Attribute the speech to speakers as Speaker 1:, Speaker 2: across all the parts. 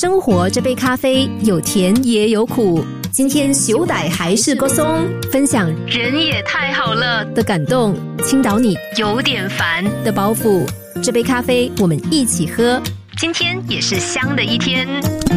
Speaker 1: 生活这杯咖啡有甜也有苦，今天小歹还是个松，分享人也太好了的感动，倾倒你有点烦的包袱。这杯咖啡我们一起喝，今天也是香的一天。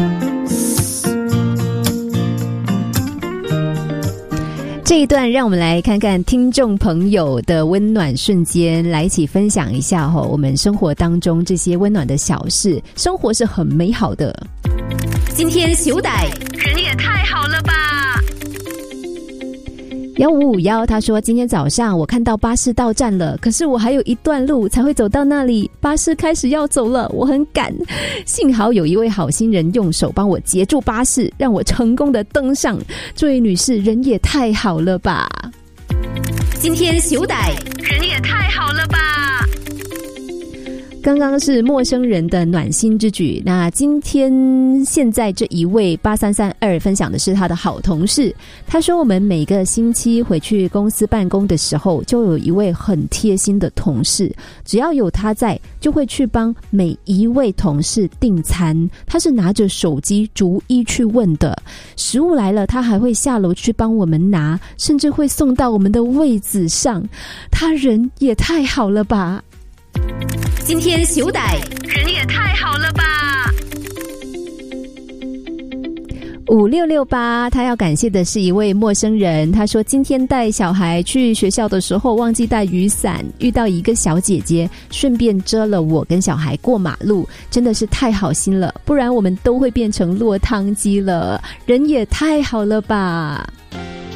Speaker 1: 这一段让我们来看看听众朋友的温暖瞬间，来一起分享一下我们生活当中这些温暖的小事，生活是很美好的。今天小歹人也太好了吧。1551他说，今天早上我看到巴士到站了，可是我还有一段路才会走到那里，巴士开始要走了，我很赶，幸好有一位好心人用手帮我截住巴士，让我成功的登上。这位女士人也太好了吧。今天小歹人也太好了吧。刚刚是陌生人的暖心之举，那今天现在这一位8332分享的是他的好同事。他说，我们每个星期回去公司办公的时候，就有一位很贴心的同事，只要有他在，就会去帮每一位同事订餐。他是拿着手机逐一去问的，食物来了他还会下楼去帮我们拿，甚至会送到我们的位子上。他人也太好了吧。今天小歹人也太好了吧。5668他要感谢的是一位陌生人，他说今天带小孩去学校的时候忘记带雨伞，遇到一个小姐姐顺便遮了我跟小孩过马路，真的是太好心了，不然我们都会变成落汤鸡了，人也太好了吧。